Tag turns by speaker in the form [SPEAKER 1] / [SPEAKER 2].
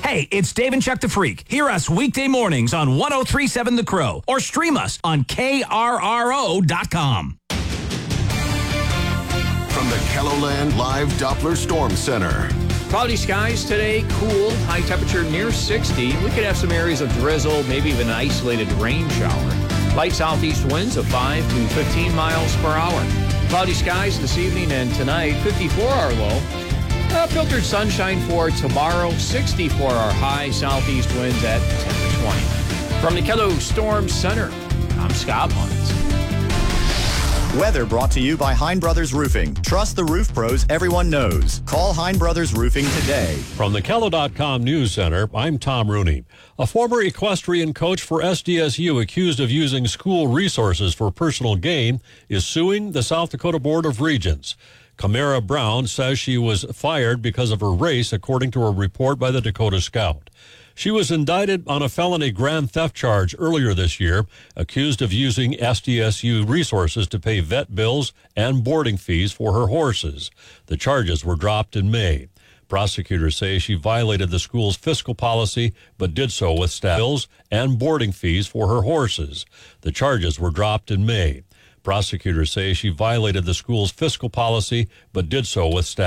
[SPEAKER 1] Hey, it's Dave and Chuck the Freak. Hear us weekday mornings on 103.7 The Crow or stream us on KRRO.com.
[SPEAKER 2] From the KELOLAND Live Doppler Storm Center.
[SPEAKER 3] Cloudy skies today, cool, high temperature near 60. We could have some areas of drizzle, maybe even an isolated rain shower. Light southeast winds of 5 to 15 miles per hour. Cloudy skies this evening and tonight, 54 our low. Filtered sunshine for tomorrow, 64 our high, southeast winds at 10 to 20. From the KELO Storm Center, I'm Scott Muntz.
[SPEAKER 4] Weather brought to you by Hein Brothers Roofing. Trust the roof pros everyone knows. Call Hein Brothers Roofing today.
[SPEAKER 5] From the KELO.com News Center, I'm Tom Rooney. A former equestrian coach for SDSU accused of using school resources for personal gain is suing the South Dakota Board of Regents. Camara Brown says she was fired because of her race, according to a report by the Dakota Scout. She was indicted on a felony grand theft charge earlier this year, accused of using SDSU resources to pay vet bills and boarding fees for her horses. The charges were dropped in May. Prosecutors say she violated the school's fiscal policy, but did so with staff bills and boarding fees for her horses. The charges were dropped in May. Prosecutors say she violated the school's fiscal policy, but did so with staff